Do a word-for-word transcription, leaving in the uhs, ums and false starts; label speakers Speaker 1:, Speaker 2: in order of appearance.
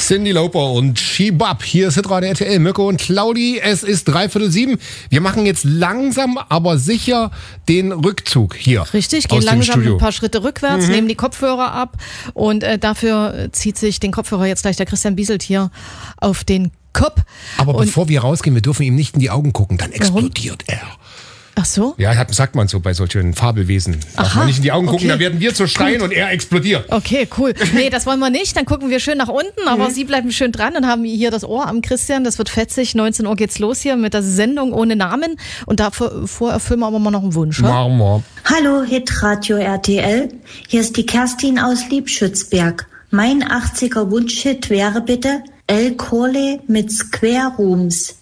Speaker 1: Cyndi Lauper und Shebab. Hier ist Hitradio R T L, Mirko und Claudi. Es ist dreiviertel sieben. Wir machen jetzt langsam, aber sicher den Rückzug hier.
Speaker 2: Richtig, gehen langsam ein paar Schritte rückwärts, mhm. nehmen die Kopfhörer ab und äh, dafür zieht sich den Kopfhörer jetzt gleich der Christian Bieselt hier auf den Kopf.
Speaker 1: Aber
Speaker 2: und
Speaker 1: bevor wir rausgehen, wir dürfen ihm nicht in die Augen gucken, dann explodiert er.
Speaker 2: Ach so?
Speaker 1: Ja, sagt man so bei solchen Fabelwesen. Darf
Speaker 2: Aha,
Speaker 1: man nicht in die Augen gucken,
Speaker 2: okay.
Speaker 1: dann werden wir zu Stein und er explodiert.
Speaker 2: Okay, cool. Nee, das wollen wir nicht. Dann gucken wir schön nach unten, aber mhm. Sie bleiben schön dran und haben hier das Ohr am Christian. Das wird fetzig. neunzehn Uhr geht's los hier mit der Sendung ohne Namen. Und davor erfüllen wir aber mal noch einen Wunsch.
Speaker 1: Machen wir.
Speaker 3: Hallo, Hitradio R T L. Hier ist die Kerstin aus Liebschützberg. Mein achtziger Wunschhit wäre bitte El Cole mit Square Rooms.